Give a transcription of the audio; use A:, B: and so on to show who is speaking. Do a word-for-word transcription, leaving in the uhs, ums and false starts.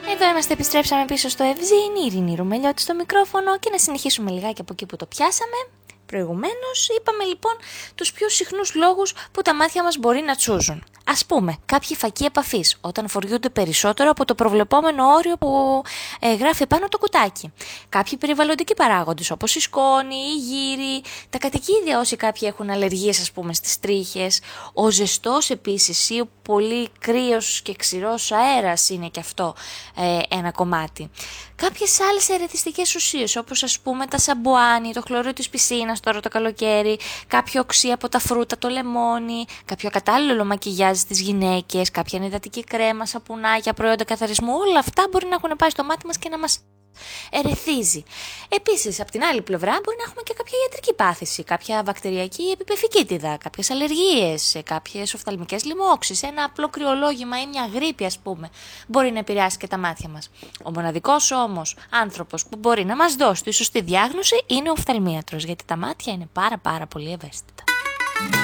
A: Εδώ είμαστε, επιστρέψαμε πίσω στο Ευζήν, η Ειρήνη Ρουμελιώτη στο μικρόφωνο και να συνεχίσουμε λιγάκι από εκεί που το πιάσαμε. Προηγουμένως είπαμε λοιπόν τους πιο συχνούς λόγους που τα μάτια μας μπορεί να τσούζουν. Ας πούμε, κάποιοι φακοί επαφής, όταν φοριούνται περισσότερο από το προβλεπόμενο όριο που ε, γράφει πάνω το κουτάκι. Κάποιοι περιβαλλοντικοί παράγοντες, όπως η σκόνη, η γύρι, τα κατοικίδια όσοι κάποιοι έχουν αλλεργίες, ας πούμε, στις τρίχες. Ο ζεστός επίσης ή ο πολύ κρύος και ξηρός αέρας είναι και αυτό ε, ένα κομμάτι. Κάποιες άλλες ερεθιστικές ουσίες, όπως ας πούμε τα σαμπουάνι, το χλωρίο της πισίνας τώρα το καλοκαίρι, κάποιο οξύ από τα φρούτα, το λεμόνι, κάποιο κατάλληλο μακιγιάζ στις γυναίκες, κάποια ενυδατική κρέμα, σαπουνάκια, προϊόντα καθαρισμού, όλα αυτά μπορεί να έχουν πάει στο μάτι μας και να μας ερεθίζει. Επίσης, από την άλλη πλευρά μπορεί να έχουμε και κάποια ιατρική πάθηση, κάποια βακτεριακή επιπεφικίτιδα, κάποιες αλλεργίες, κάποιες οφθαλμικές λοιμώξεις, ένα απλό κρυολόγημα ή μια γρίπη, ας πούμε, μπορεί να επηρεάσει και τα μάτια μας. Ο μοναδικός όμως άνθρωπος που μπορεί να μας δώσει τη σωστή διάγνωση είναι ο οφθαλμίατρος, γιατί τα μάτια είναι πάρα πάρα πολύ ευαίσθητα.